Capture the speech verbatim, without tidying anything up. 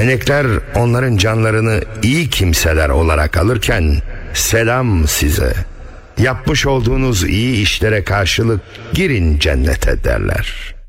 Melekler onların canlarını iyi kimseler olarak alırken selam size, yapmış olduğunuz iyi işlere karşılık girin cennete derler.